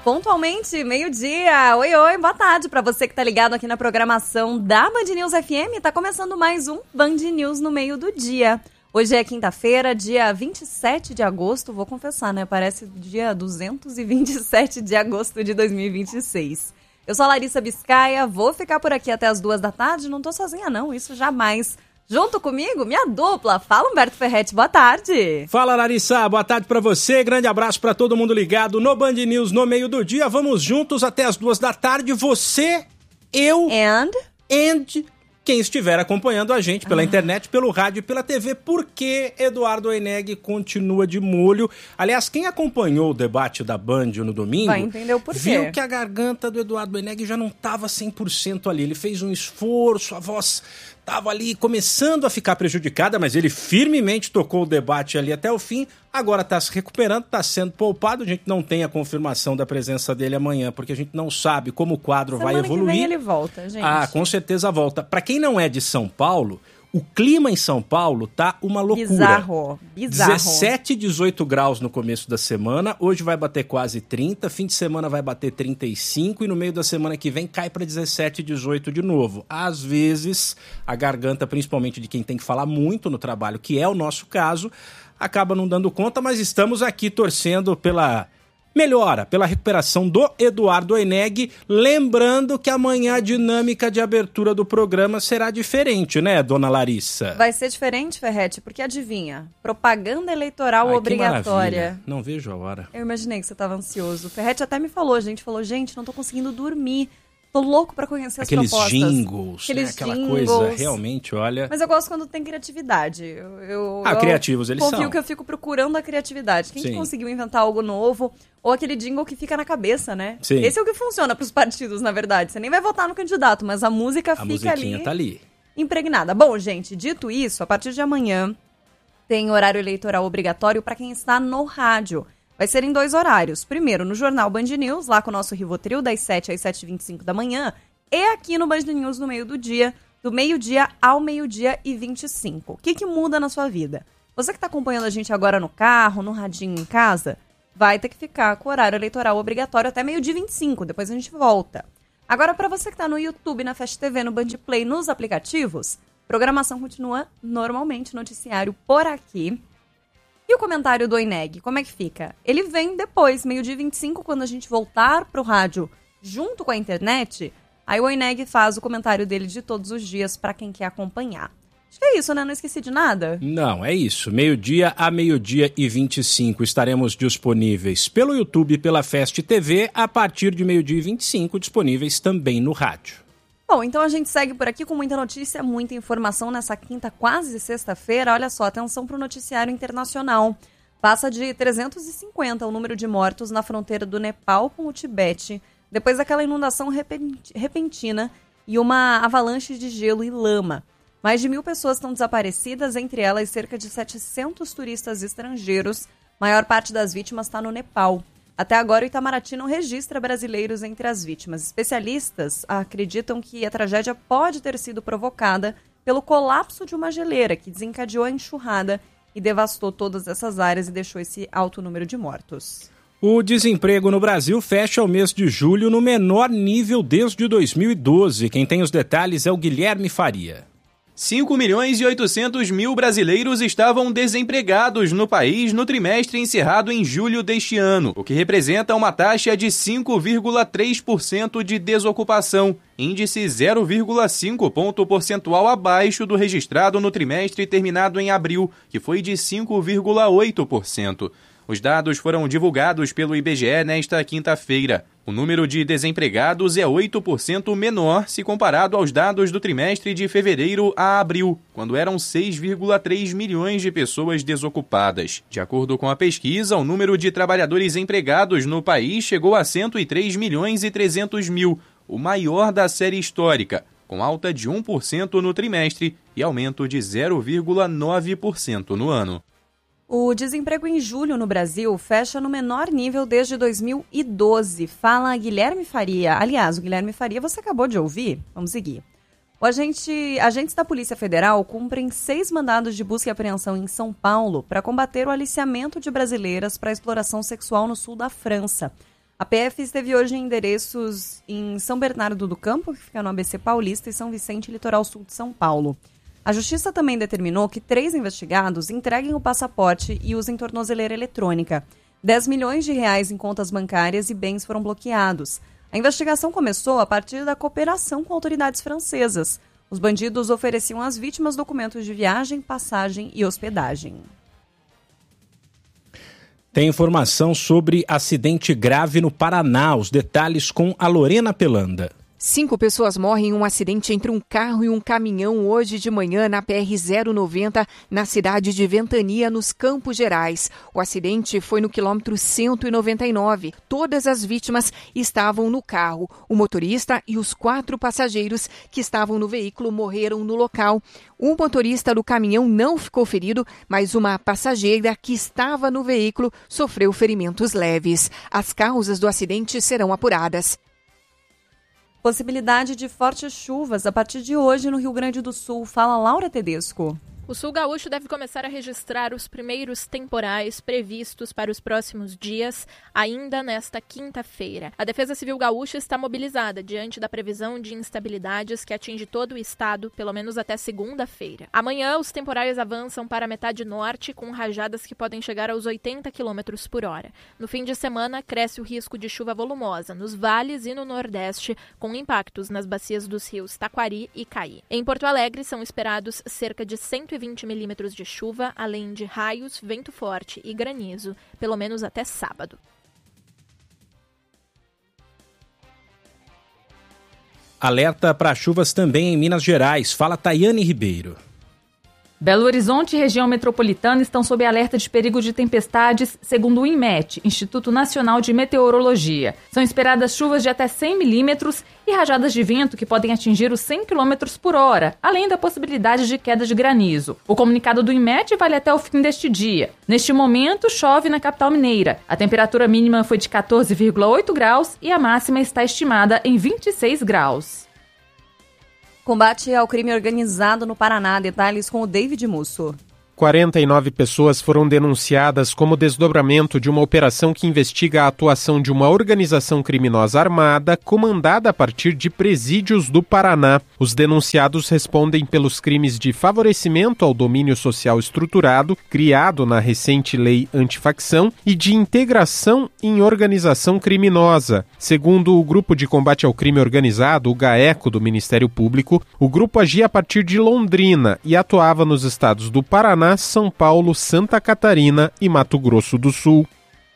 Pontualmente, meio-dia. Oi, oi, boa tarde para você que tá ligado aqui na programação da Band News FM. Tá começando mais um Band News no meio do dia. Hoje é quinta-feira, dia 27 de agosto. Vou confessar, né? Parece dia 227 de agosto de 2026. Eu sou a Larissa Biscaia, vou ficar por aqui até as 2 da tarde. Não tô sozinha não, isso jamais. Junto comigo, minha dupla. Fala, Humberto Ferretti, boa tarde. Fala, Larissa, boa tarde pra você. Grande abraço pra todo mundo ligado no Band News no meio do dia. Vamos juntos até as 2 da tarde. Você, eu And quem estiver acompanhando a gente pela internet, pelo rádio e pela TV, porque Eduardo Oeneg continua de molho. Aliás, quem acompanhou o debate da Band no domingo, vai entender o porquê. Viu que a garganta do Eduardo Oeneg já não estava 100% ali. Ele fez um esforço, a voz estava ali começando a ficar prejudicada, mas ele firmemente tocou o debate ali até o fim. Agora está se recuperando, está sendo poupado. A gente não tem a confirmação da presença dele amanhã, porque a gente não sabe como o quadro vai evoluir. Semana que vem ele volta, gente. Ah, com certeza volta. Para quem não é de São Paulo, o clima em São Paulo tá uma loucura. Bizarro. 17, 18 graus no começo da semana. Hoje vai bater quase 30. Fim de semana vai bater 35. E no meio da semana que vem cai para 17, 18 de novo. Às vezes, a garganta, principalmente de quem tem que falar muito no trabalho, que é o nosso caso, acaba não dando conta, mas estamos aqui torcendo pela melhora, pela recuperação do Eduardo Oeneg. Lembrando que amanhã a dinâmica de abertura do programa será diferente, né, dona Larissa? Vai ser diferente, Ferretti, porque adivinha, propaganda eleitoral obrigatória. Não vejo a hora. Eu imaginei que você estava ansioso. O Ferretti até me falou, gente, não tô conseguindo dormir. Tô louco pra conhecer as propostas. Aqueles jingles, né? Aquela coisa, realmente, olha... Mas eu gosto quando tem criatividade. Criativos eles confio são. Que eu fico procurando a criatividade. Quem que conseguiu inventar algo novo? Ou aquele jingle que fica na cabeça, né? Sim. Esse é o que funciona pros partidos, na verdade. Você nem vai votar no candidato, mas a música fica ali... tá ali. Impregnada. Bom, gente, dito isso, a partir de amanhã tem horário eleitoral obrigatório pra quem está no rádio. Vai ser em 2 horários. Primeiro, no Jornal Band News, lá com o nosso Rivotril, das 7 às 7h25 da manhã. E aqui no Band News, no meio do dia, do meio-dia ao meio-dia e 25. O que muda na sua vida? Você que está acompanhando a gente agora no carro, no radinho em casa, vai ter que ficar com o horário eleitoral obrigatório até meio-dia e 25. Depois a gente volta. Agora, para você que está no YouTube, na Fast TV, no Band Play, nos aplicativos, programação continua normalmente, noticiário por aqui. E o comentário do Oeneg, como é que fica? Ele vem depois, meio-dia e 25, quando a gente voltar pro rádio junto com a internet. Aí o Oeneg faz o comentário dele de todos os dias para quem quer acompanhar. Acho que é isso, né? Não esqueci de nada? Não, é isso. Meio-dia a meio-dia e 25 estaremos disponíveis pelo YouTube e pela Fast TV. A partir de meio-dia e 25 disponíveis também no rádio. Bom, então a gente segue por aqui com muita notícia, muita informação nessa quinta, quase sexta-feira. Olha só, atenção para o noticiário internacional. Passa de 350 o número de mortos na fronteira do Nepal com o Tibete, depois daquela inundação repentina e uma avalanche de gelo e lama. Mais de 1.000 pessoas estão desaparecidas, entre elas cerca de 700 turistas estrangeiros. Maior parte das vítimas está no Nepal. Até agora, o Itamaraty não registra brasileiros entre as vítimas. Especialistas acreditam que a tragédia pode ter sido provocada pelo colapso de uma geleira que desencadeou a enxurrada e devastou todas essas áreas e deixou esse alto número de mortos. O desemprego no Brasil fecha o mês de julho no menor nível desde 2012. Quem tem os detalhes é o Guilherme Faria. 5.800.000 brasileiros estavam desempregados no país no trimestre encerrado em julho deste ano, o que representa uma taxa de 5,3% de desocupação, índice 0,5 ponto percentual abaixo do registrado no trimestre terminado em abril, que foi de 5,8%. Os dados foram divulgados pelo IBGE nesta quinta-feira. O número de desempregados é 8% menor se comparado aos dados do trimestre de fevereiro a abril, quando eram 6,3 milhões de pessoas desocupadas. De acordo com a pesquisa, o número de trabalhadores empregados no país chegou a 103 milhões e 300 mil, o maior da série histórica, com alta de 1% no trimestre e aumento de 0,9% no ano. O desemprego em julho no Brasil fecha no menor nível desde 2012. Fala Guilherme Faria. Aliás, o Guilherme Faria você acabou de ouvir. Vamos seguir. Agentes da Polícia Federal cumprem 6 mandados de busca e apreensão em São Paulo para combater o aliciamento de brasileiras para exploração sexual no sul da França. A PF esteve hoje em endereços em São Bernardo do Campo, que fica no ABC Paulista, e São Vicente, litoral sul de São Paulo. A Justiça também determinou que 3 investigados entreguem o passaporte e usem tornozeleira eletrônica. 10 milhões de reais em contas bancárias e bens foram bloqueados. A investigação começou a partir da cooperação com autoridades francesas. Os bandidos ofereciam às vítimas documentos de viagem, passagem e hospedagem. Tem informação sobre acidente grave no Paraná. Os detalhes com a Lorena Pelanda. 5 pessoas morrem em um acidente entre um carro e um caminhão hoje de manhã na PR-090, na cidade de Ventania, nos Campos Gerais. O acidente foi no quilômetro 199. Todas as vítimas estavam no carro. O motorista e os 4 passageiros que estavam no veículo morreram no local. O motorista do caminhão não ficou ferido, mas uma passageira que estava no veículo sofreu ferimentos leves. As causas do acidente serão apuradas. Possibilidade de fortes chuvas a partir de hoje no Rio Grande do Sul. Fala Laura Tedesco. O sul gaúcho deve começar a registrar os primeiros temporais previstos para os próximos dias, ainda nesta quinta-feira. A Defesa Civil Gaúcha está mobilizada diante da previsão de instabilidades que atinge todo o estado, pelo menos até segunda-feira. Amanhã, os temporais avançam para a metade norte, com rajadas que podem chegar aos 80 km por hora. No fim de semana, cresce o risco de chuva volumosa nos vales e no nordeste, com impactos nas bacias dos rios Taquari e Caí. Em Porto Alegre, são esperados cerca de 120 milímetros de chuva, além de raios, vento forte e granizo, pelo menos até sábado. Alerta para chuvas também em Minas Gerais. Fala Tayane Ribeiro. Belo Horizonte e região metropolitana estão sob alerta de perigo de tempestades, segundo o INMET, Instituto Nacional de Meteorologia. São esperadas chuvas de até 100 milímetros e rajadas de vento que podem atingir os 100 km por hora, além da possibilidade de queda de granizo. O comunicado do INMET vale até o fim deste dia. Neste momento, chove na capital mineira. A temperatura mínima foi de 14,8 graus e a máxima está estimada em 26 graus. Combate ao crime organizado no Paraná. Detalhes com o David Musso. 49 pessoas foram denunciadas como desdobramento de uma operação que investiga a atuação de uma organização criminosa armada comandada a partir de presídios do Paraná. Os denunciados respondem pelos crimes de favorecimento ao domínio social estruturado, criado na recente lei antifacção, e de integração em organização criminosa. Segundo o Grupo de Combate ao Crime Organizado, o GAECO do Ministério Público, o grupo agia a partir de Londrina e atuava nos estados do Paraná, São Paulo, Santa Catarina e Mato Grosso do Sul.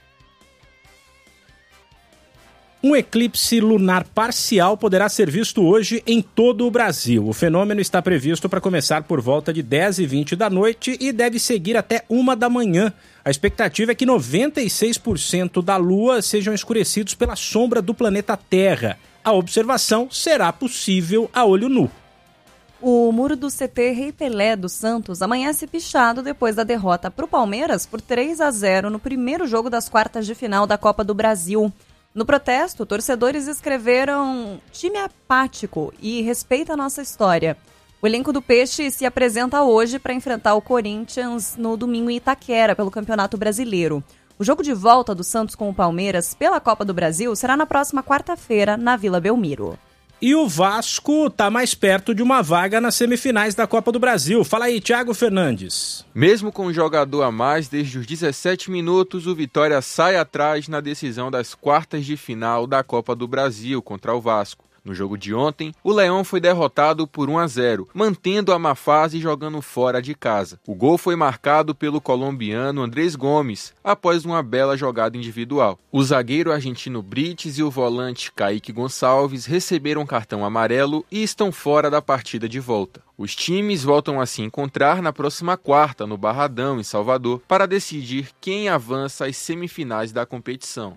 Um eclipse lunar parcial poderá ser visto hoje em todo o Brasil. O fenômeno está previsto para começar por volta de 10h20 da noite e deve seguir até 1 da manhã. A expectativa é que 96% da Lua sejam escurecidos pela sombra do planeta Terra. A observação será possível a olho nu. O muro do CT Rei Pelé dos Santos amanhece pichado depois da derrota para o Palmeiras por 3-0 no primeiro jogo das quartas de final da Copa do Brasil. No protesto, torcedores escreveram "time apático" e "respeita a nossa história". O elenco do Peixe se apresenta hoje para enfrentar o Corinthians no domingo em Itaquera pelo Campeonato Brasileiro. O jogo de volta do Santos com o Palmeiras pela Copa do Brasil será na próxima quarta-feira na Vila Belmiro. E o Vasco está mais perto de uma vaga nas semifinais da Copa do Brasil. Fala aí, Thiago Fernandes. Mesmo com um jogador a mais, desde os 17 minutos, o Vitória sai atrás na decisão das quartas de final da Copa do Brasil contra o Vasco. No jogo de ontem, o Leão foi derrotado por 1-0, mantendo a má fase e jogando fora de casa. O gol foi marcado pelo colombiano Andrés Gomes, após uma bela jogada individual. O zagueiro argentino Brites e o volante Kaique Gonçalves receberam cartão amarelo e estão fora da partida de volta. Os times voltam a se encontrar na próxima quarta, no Barradão, em Salvador, para decidir quem avança às semifinais da competição.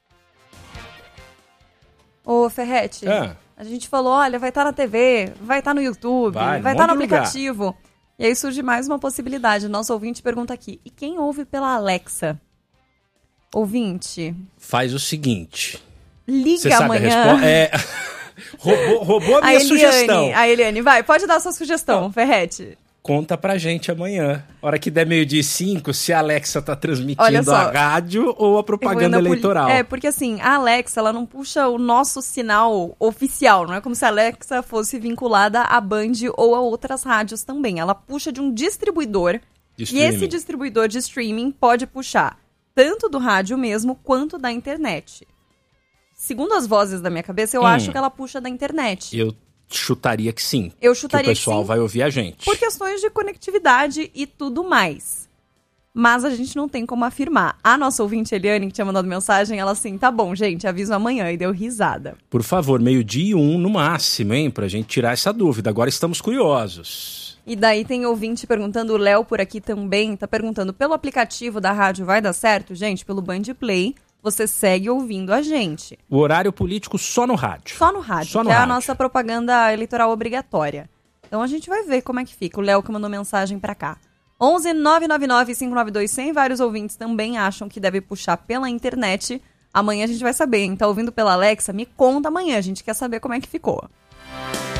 Ô, Ferretti, a gente falou, olha, vai estar na TV, vai estar no YouTube, vai estar no aplicativo. Lugar. E aí surge mais uma possibilidade. Nosso ouvinte pergunta aqui, e quem ouve pela Alexa? Ouvinte. Faz o seguinte. Liga amanhã. Roubou a minha sugestão. A Eliane, vai, pode dar a sua sugestão, Ferretti. Conta pra gente amanhã. Hora que der 12:05, se a Alexa tá transmitindo a rádio ou a propaganda eleitoral. Porque assim, a Alexa, ela não puxa o nosso sinal oficial, não é como se a Alexa fosse vinculada à Band ou a outras rádios também. Ela puxa de um distribuidor, e esse distribuidor de streaming pode puxar tanto do rádio mesmo, quanto da internet. Segundo as vozes da minha cabeça, eu acho que ela puxa da internet. Eu chutaria que sim. Eu chutaria que o pessoal vai ouvir a gente. Por questões de conectividade e tudo mais. Mas a gente não tem como afirmar. A nossa ouvinte Eliane, que tinha mandado mensagem, ela assim, tá bom, gente, aviso amanhã, e deu risada. Por favor, 12:01 no máximo, hein, pra gente tirar essa dúvida. Agora estamos curiosos. E daí tem ouvinte perguntando, o Léo por aqui também, tá perguntando, pelo aplicativo da rádio vai dar certo? Gente, pelo Band Play, você segue ouvindo a gente. O horário político só no rádio. Só no rádio, é a nossa propaganda eleitoral obrigatória. Então a gente vai ver como é que fica. O Léo que mandou mensagem pra cá. 11 999 592 100. Vários ouvintes também acham que deve puxar pela internet. Amanhã a gente vai saber, hein? Tá ouvindo pela Alexa? Me conta amanhã, a gente quer saber como é que ficou.